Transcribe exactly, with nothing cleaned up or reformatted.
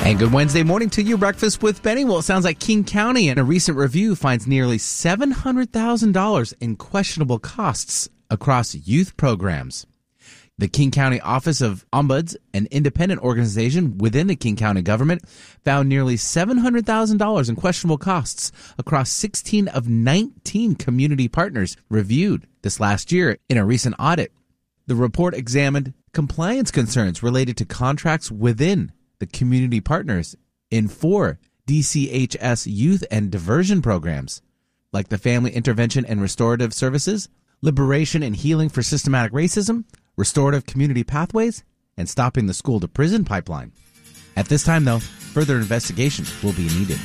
And good Wednesday morning to you. Breakfast with Benny. Well, it sounds like King County in a recent review finds nearly seven hundred thousand dollars in questionable costs across youth programs. The King County Office of Ombuds, an independent organization within the King County government, found nearly seven hundred thousand dollars in questionable costs across sixteen of nineteen community partners reviewed this last year in a recent audit. The report examined compliance concerns related to contracts within the community partners in four D C H S youth and diversion programs, like the Family Intervention and Restorative Services, Liberation and Healing for Systematic Racism, Restorative Community Pathways, and Stopping the School to Prison Pipeline. At this time, though, further investigation will be needed.